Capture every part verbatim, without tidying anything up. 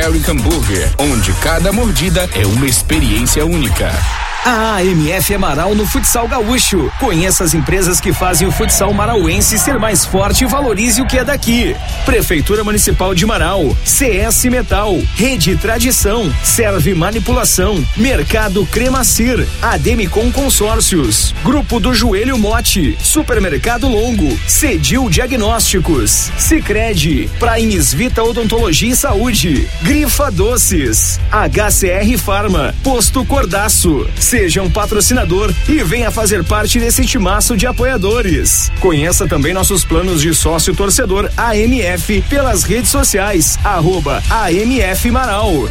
American Burger, onde cada mordida é uma experiência única. A A M F Amaral no futsal gaúcho. Conheça as empresas que fazem o futsal marauense ser mais forte e valorize o que é daqui. Prefeitura Municipal de Marau, C S Metal, Rede Tradição, Serve Manipulação, Mercado Cremacir, Ademicon Consórcios, Grupo do Joelho Mote, Supermercado Longo, Cedil Diagnósticos, Sicredi, Primes Vita Odontologia e Saúde, Grifa Doces, H C R Farma, Posto Cordaço. Seja um patrocinador e venha fazer parte desse timaço de apoiadores. Conheça também nossos planos de sócio torcedor A M F pelas redes sociais, arroba A M F Marau.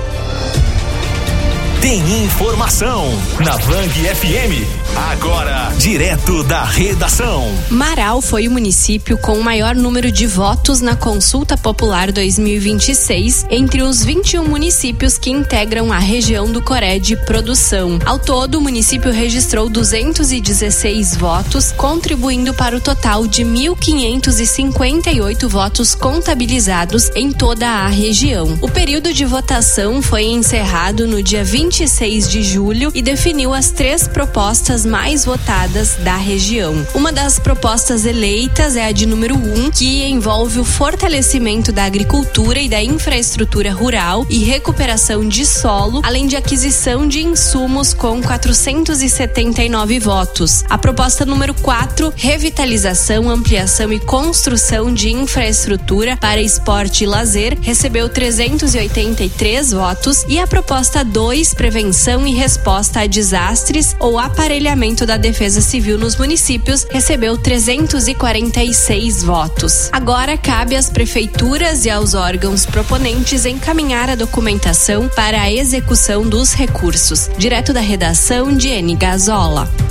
Tem informação na Bang F M. Agora, direto da redação. Marau foi o município com o maior número de votos na Consulta Popular dois mil e vinte e seis entre os vinte e um municípios que integram a região do Coré de produção. Ao todo, o município registrou duzentos e dezesseis votos, contribuindo para o total de mil quinhentos e cinquenta e oito votos contabilizados em toda a região. O período de votação foi encerrado no dia vinte e seis de julho e definiu as três propostas mais votadas da região. Uma das propostas eleitas é a de número um, que envolve o fortalecimento da agricultura e da infraestrutura rural e recuperação de solo, além de aquisição de insumos, com quatrocentos e setenta e nove votos. A proposta número quatro, revitalização, ampliação e construção de infraestrutura para esporte e lazer, recebeu trezentos e oitenta e três votos, e a proposta dois, prevenção e resposta a desastres ou aparelhamento da Defesa Civil nos municípios, recebeu trezentos e quarenta e seis votos. Agora cabe às prefeituras e aos órgãos proponentes encaminhar a documentação para a execução dos recursos. Direto da redação, Diene Gazola.